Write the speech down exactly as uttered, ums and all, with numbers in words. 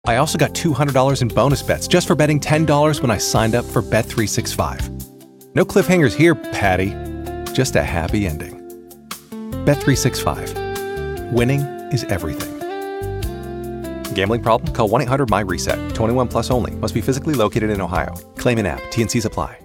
I also got two hundred dollars in bonus bets just for betting ten dollars when I signed up for Bet three sixty-five. No cliffhangers here, Patty. Just a happy ending. Bet three sixty-five. Winning is everything. Gambling problem? Call one eight hundred M Y RESET. twenty-one plus only. Must be physically located in Ohio. Claim in app. T N Cs apply.